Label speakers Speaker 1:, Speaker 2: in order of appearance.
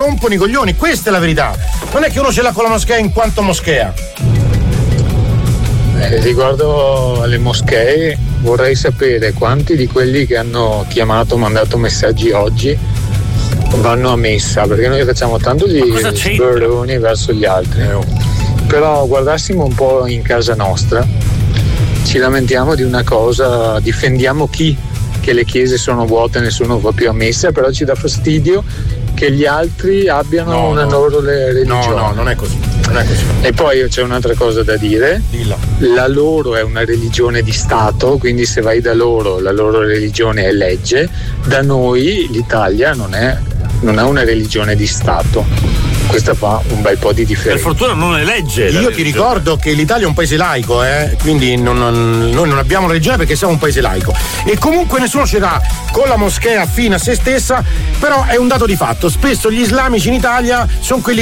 Speaker 1: rompono i coglioni, questa è la verità. Non è che uno ce l'ha con la moschea in quanto moschea.
Speaker 2: Riguardo alle moschee, vorrei sapere quanti di quelli che hanno chiamato, mandato messaggi oggi vanno a messa, perché noi facciamo tanto gli sborroni verso gli altri. Però guardassimo un po' in casa nostra, ci lamentiamo di una cosa, difendiamo chi, che le chiese sono vuote, nessuno va più a messa, però ci dà fastidio che gli altri abbiano una loro religione.
Speaker 1: No, non è così.
Speaker 2: E poi c'è un'altra cosa da dire.
Speaker 1: Dillo.
Speaker 2: La loro è una religione di Stato, quindi se vai da loro, la loro religione è legge. Da noi l'Italia non ha una religione di Stato. Questa fa un bel po' di differenza.
Speaker 3: Per fortuna non è legge.
Speaker 1: Io ti ricordo che l'Italia è un paese laico, quindi noi non abbiamo una religione perché siamo un paese laico. E comunque nessuno ce l'ha con la moschea fine a se stessa, però è un dato di fatto. Spesso gli islamici in Italia sono quelli